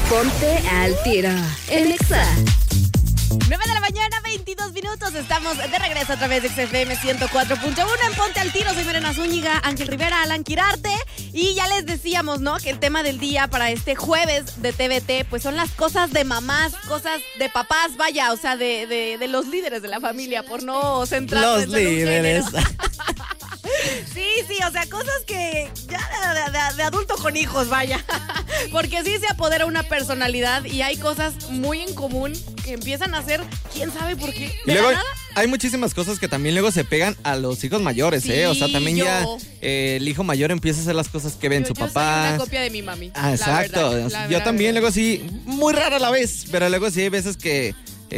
Ponte al tiro en Exa. 9 de la mañana, 22 minutos. Estamos de regreso a través de XFM 104.1 en Ponte al Tiro. Soy Morena Zúñiga, Ángel Rivera, Alan Quirarte. Y ya les decíamos, ¿no? Que el tema del día para este jueves de TVT, pues son las cosas de mamás, cosas de papás, vaya, o sea, de los líderes de la familia, por no centrarnos Los líderes. Sí, o sea, cosas que ya de adulto con hijos, vaya. Porque sí se apodera una personalidad y hay cosas muy en común que empiezan a hacer, quién sabe por qué. Y luego hay muchísimas cosas que también luego se pegan a los hijos mayores, sí, O sea, también ya el hijo mayor empieza a hacer las cosas que ven su papá. Soy una copia de mi mami. Ah, exacto. Yo también luego sí, muy rara a la vez, pero luego sí hay veces que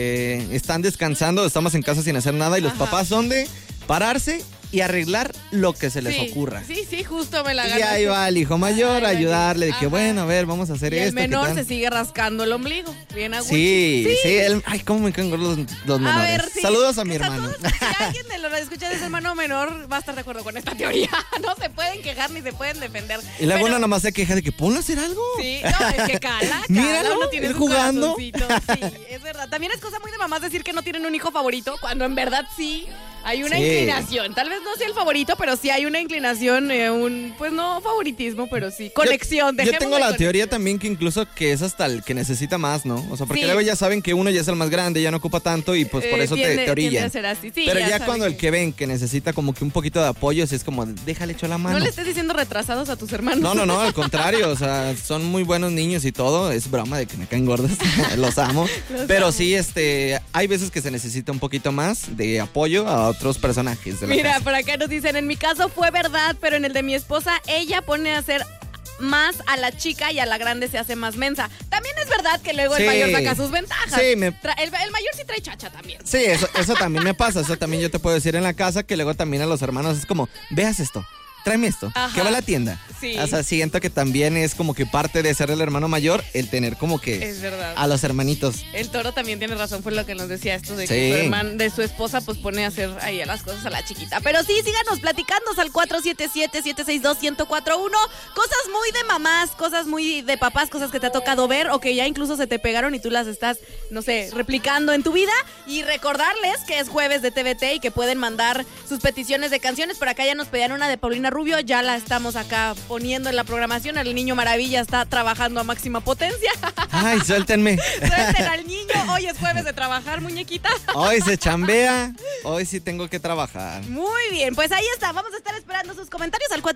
están descansando, estamos en casa sin hacer nada y los papás son de pararse y arreglar lo que se les ocurra. Sí, justo me la Y ganaste. ahí va el hijo mayor a ayudarle, de que bueno, a ver, vamos a hacer y esto. el menor se sigue rascando el ombligo, bien a gusto. Sí. Ay, cómo me caen gordos los menores. A ver, sí. Saludos a mi hermano. Si alguien de los escucha de ese hermano menor va a estar de acuerdo con esta teoría. No se pueden quejar ni se pueden defender. Y la buena nomás se queja de que ponlo a hacer algo. Sí, no, es que cala, Míralo, uno tiene él sus jugando. corazoncitos. Sí, es verdad. También es cosa muy de mamás decir que no tienen un hijo favorito, cuando en verdad sí hay una inclinación. Tal vez no sea el favorito, pero sí hay una inclinación, pues no favoritismo, pero sí conexión. Yo tengo la teoría también que incluso que es hasta el que necesita más, ¿no? O sea, porque luego ya saben que uno ya es el más grande, ya no ocupa tanto y pues por eso te orillan. A ser así. Sí, pero ya saben cuando el que ven que necesita como que un poquito de apoyo, sí es como, déjale echar la mano. No le estés diciendo retrasados a tus hermanos. No, al contrario, o sea, son muy buenos niños y todo, es broma de que me caen gordos, los amo. Pero amo. Sí, hay veces que se necesita un poquito más de apoyo a otros personajes de la Mira, casa. por acá nos dicen, en mi caso fue verdad, pero en el de mi esposa, ella pone a hacer más a la chica y a la grande se hace más mensa. También es verdad que luego el mayor saca sus ventajas. Sí, el mayor sí trae chacha también. Sí, eso también me pasa. Eso también yo te puedo decir en la casa, que luego también a los hermanos es como, veas esto, tráeme esto, que va a la tienda. Sí. O sea, siento que también es como que parte de ser el hermano mayor, el tener como que es verdad. A los hermanitos. El Toro también tiene razón, fue lo que nos decía esto de sí. que de su esposa pues pone a hacer ahí a las cosas a la chiquita. Pero sí, síganos platicando al 477-762-1041. Cosas muy de mamás, cosas muy de papás, cosas que te ha tocado ver o que ya incluso se te pegaron y tú las estás, no sé, replicando en tu vida. Y recordarles que es jueves de TVT y que pueden mandar sus peticiones de canciones. Por acá ya nos pedían una de Paulina Rubio, ya la estamos acá poniendo en la programación. El niño maravilla está trabajando a máxima potencia. Ay, suéltenme. Suelten al niño, hoy es jueves de trabajar, muñequita. Hoy se chambea, hoy sí tengo que trabajar. Muy bien, pues ahí está, vamos a estar esperando sus comentarios al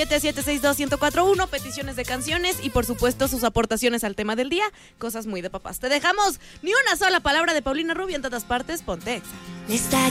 477-762-1041, peticiones de canciones y por supuesto sus aportaciones al tema del día, cosas muy de papás. Te dejamos ni una sola palabra de Paulina Rubio en todas partes, ponte Exa. Está